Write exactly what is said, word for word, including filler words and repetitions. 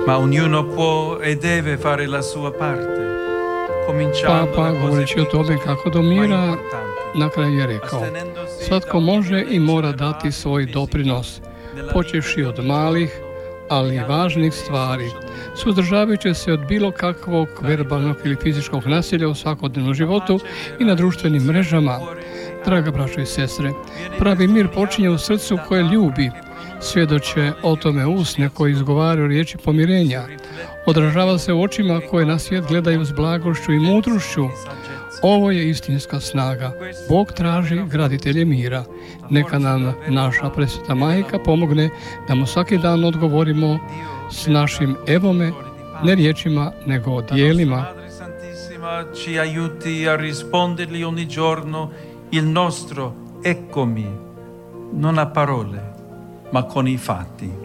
Ma ognuno può e deve fare la sua parte. Papa, govoreći o tome kako do mira, na kraju je rekao: svatko može i mora dati svoj doprinos, počevši od malih, ali i važnih stvari, suzdržavajući se od bilo kakvog verbalnog ili fizičkog nasilja u svakodnevnom životu i na društvenim mrežama. Draga braćo i sestre, pravi mir počinje u srcu koje ljubi, svjedoče o tome usne koji izgovaraju riječi pomirenja, odražava se u očima koje na svijet gledaju s blagošću i mudrošću. Ovo je istinska snaga. Bog traži graditelje mira. Neka nam naša presveta majka pomogne da mu svaki dan odgovorimo s našim evo me, ne riječima, nego djelima. Ci aiuti a rispondergli ogni giorno il nostro eccomi, non a parole, ma con i fatti.